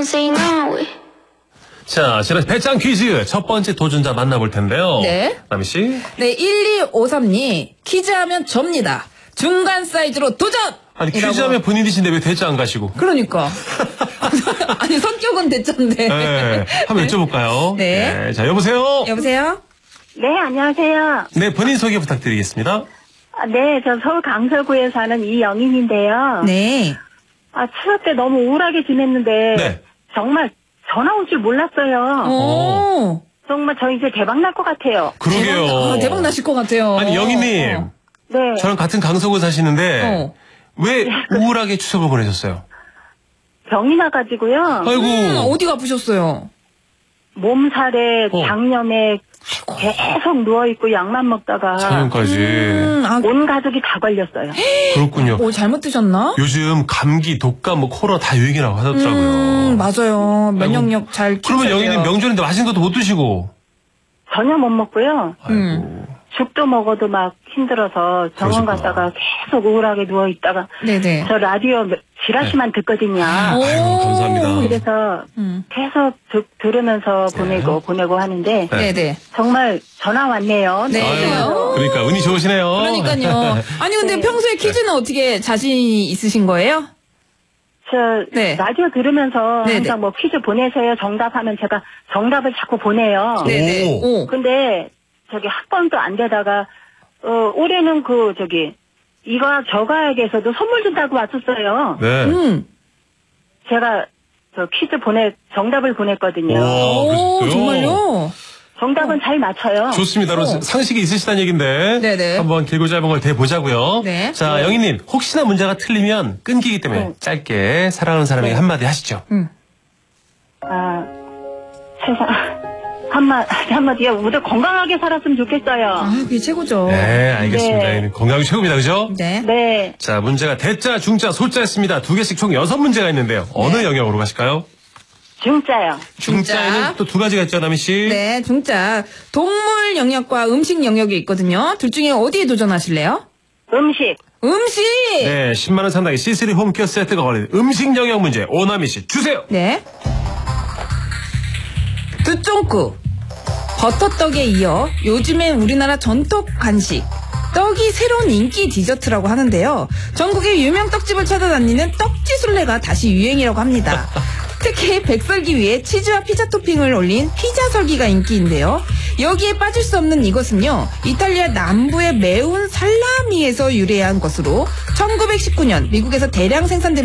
say no. 자, 지난 배짱 퀴즈 첫 번째 도전자 만나볼 텐데요. 네. 남희 씨. 네, 1253님. 퀴즈하면 접니다. 중간 사이즈로 도전! 아니, 퀴즈하면 본인이신데 왜 대짜 안 가시고? 그러니까. 아니, 성격은 대짜인데. 네, 한번 여쭤볼까요? 네. 자, 여보세요? 여보세요? 네, 안녕하세요. 네, 본인 소개 부탁드리겠습니다. 네, 저 서울 강서구에 사는 이영인인데요. 네. 추석 때 너무 우울하게 지냈는데 네. 정말 전화 올 줄 몰랐어요. 오. 정말 저 이제 대박 날 것 같아요. 그러게요. 대박 나실 것 같아요. 아니, 영희님. 네. 저랑 같은 강서구 사시는데, 왜 우울하게 추석을 보내셨어요? 병이 나가지고요. 아이고. 어디가 아프셨어요? 몸살에 장염에 계속 누워있고 약만 먹다가 장염까지. 온 가족이 다 걸렸어요. 그렇군요. 뭐 잘못 드셨나? 요즘 감기, 독감, 코로나 다 유행이라고 하더라고요. 맞아요. 면역력 잘 키워야 그러면 돼요. 영희님 명절인데 맛있는 것도 못 드시고. 전혀 못 먹고요. 아이고. 죽도 먹어도 막 힘들어서 병원 그러셨구나. 갔다가 계속 우울하게 누워있다가 네네. 저 라디오 지라시만 듣거든요. 아유, 감사합니다. 그래서 계속 들으면서 보내고 하는데 네네. 정말 전화 왔네요. 네. 아유, 그러니까 운이 좋으시네요. 그러니까요. 아니, 근데 평소에 퀴즈는 어떻게 자신이 있으신 거예요? 저 네. 라디오 들으면서 네네. 항상 뭐 퀴즈 보내세요 정답하면 제가 정답을 자꾸 보내요. 네네. 오. 근데 저기 학번도 안 되다가 올해는 이거 저가에게서도 선물 준다고 왔었어요. 네. 제가 저 퀴즈 정답을 보냈거든요. 그랬어요? 정말요? 정답은 잘 맞춰요. 좋습니다. 그럼 상식이 있으시다는 얘기인데. 네네. 한번 길고 짧은 걸 대보자고요. 네. 자, 영희님, 혹시나 문제가 틀리면 끊기기 때문에 짧게 사랑하는 사람에게 한마디 하시죠. 세상 한마디요. 모두 건강하게 살았으면 좋겠어요. 그게 최고죠. 네, 알겠습니다. 네. 건강이 최고입니다. 그죠? 네. 네. 자, 문제가 대자, 중자, 소자였습니다. 2개씩 총 6문제가 있는데요. 어느 영역으로 가실까요? 중짜요. 중자에는 또 2가지가 있죠, 남희 씨. 네, 중짜. 동물 영역과 음식 영역이 있거든요. 둘 중에 어디에 도전하실래요? 음식. 음식! 네, 10만원 상당의 C3 홈케어 세트가 걸린 음식 영역 문제, 오남희 씨, 주세요! 네. 두쫑꾸. 버터떡에 이어 요즘엔 우리나라 전통 간식. 떡이 새로운 인기 디저트라고 하는데요. 전국의 유명 떡집을 찾아다니는 떡지술래가 다시 유행이라고 합니다. 특히 백설기 위에 치즈와 피자 토핑을 올린 피자 설기가 인기인데요. 여기에 빠질 수 없는 이것은요. 이탈리아 남부의 매운 살라미에서 유래한 것으로 1919년 미국에서 대량 생산된